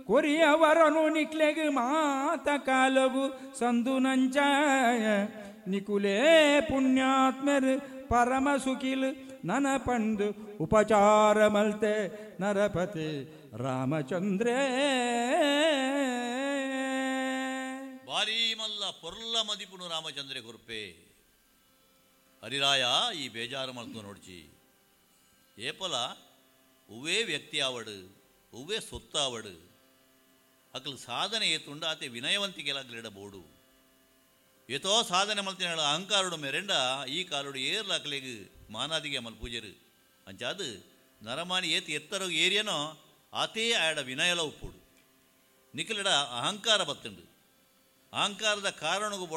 ಕೊರಿಯವರನು ನಿಕ್ಲೆಗ್ ಮಾತ ಕಾಲಗು ಸಂದು ನಂಚಾಯ ನಿಕುಲೇ ಪುಣ್ಯಾತ್ಮರ್ ಪರಮ ಸುಖಿಲ್ ನನ ಪಂದು ಉಪಚಾರ ಮಲ್ತೆ ನರಪತಿ ರಾಮಚಂದ್ರೇ ಬಾರಿ ಮಲ್ಲ ಪೊರ್ಲ ಮದಿಪುನು ರಾಮಚಂದ್ರೆ ಗುರುಪೆ ಹರಿರಾಯ ಈ ಬೇಜಾರು ಮಲ್ತು ನೋಡ್ಚಿ ಏಪಲ ಉವೇ ವ್ಯಕ್ತಿ ಆವಡು ಉವೇ ಸೊತ್ತಾವಡು ಅಕಲ್ ಸಾಧನೆ ಏತುಂಡ ಆತೆ ವಿನಯವಂತಿಕೆಲಾಗ್ಲಿಡಬಹುದು ಏತೋ ಸಾಧನೆ ಮಲ್ತಿನ ಅಹಂಕಾರುಡು ಮೆರೆಂಡ ಈ ಕಾಲುಡು ಏರ್ಲ ಅಕಲಿಗೆ ಮಾನಾದಿಗೆ ಮಲ್ ಪೂಜರು ಅಂಚಾದು ನರಮಾನಿ ಏತ್ ಎತ್ತರೋಗ ಏರಿಯನೋ ಆತೇ ಆಡ ವಿನಯಲ ಉಪ್ಪುಡು ನಿಖಲಿಡ ಅಹಂಕಾರ ಬತ್ತುಂಡು ಅಹಂಕಾರದ ಕಾರಣಗೂ